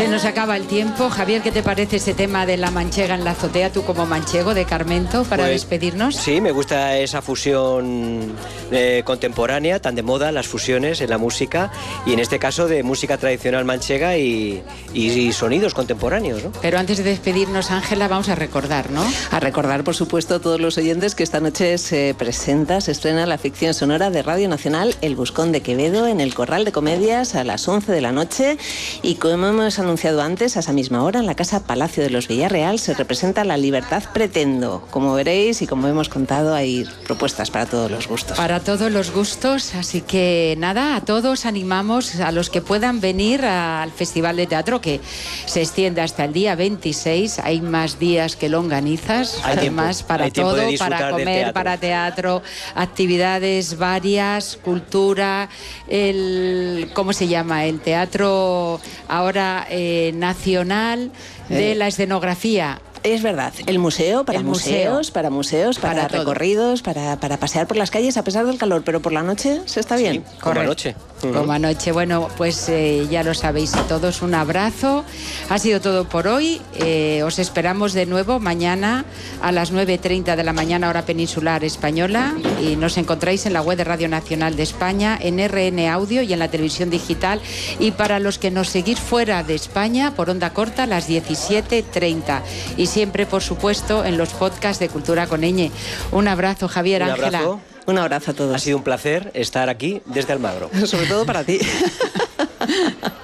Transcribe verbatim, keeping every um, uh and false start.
Se nos acaba el tiempo. Javier, ¿qué te parece ese tema de la manchega en la azotea, tú como manchego de Carmento, para pues, despedirnos? Sí, me gusta esa fusión eh, contemporánea, tan de moda, las fusiones en la música, y en este caso de música tradicional manchega y, y, y sonidos contemporáneos, ¿no? Pero antes de despedirnos, Ángela, vamos a recordar, ¿no? A recordar, por supuesto, a todos los oyentes que esta noche se presenta, se estrena la ficción sonora de Radio Nacional El Buscón de Quevedo en el Corral de Comedias a las once de la noche, y como hemos anunciado antes, a esa misma hora en la Casa Palacio de los Villarreal se representa La Libertad Pretendo. Como veréis y como hemos contado, hay propuestas para todos los gustos. Para todos los gustos, así que nada, a todos animamos a los que puedan venir al Festival de Teatro, que se extiende hasta el día veintiséis, hay más días que longanizas, hay además tiempo, para todo, para comer, teatro. para teatro, actividades varias, cultura, el, ¿cómo se llama? El teatro ahora eh, nacional de eh. la escenografía. Es verdad, el museo para el museos, museo. para museos, para, para recorridos, para, para pasear por las calles a pesar del calor, pero por la noche se está bien. Sí, como anoche. Como anoche. Bueno, pues eh, ya lo sabéis a todos, un abrazo. Ha sido todo por hoy. Eh, os esperamos de nuevo mañana a las nueve y treinta de la mañana, hora peninsular española, y nos encontráis en la web de Radio Nacional de España, en R N Audio y en la televisión digital. Y para los que nos seguís fuera de España, por onda corta, a las diecisiete treinta. Y siempre, por supuesto, en los podcasts de Cultura con Ñ. Un abrazo, Javier, Ángela. Un abrazo a todos. Ha sido un placer estar aquí desde Almagro. Sobre todo para ti.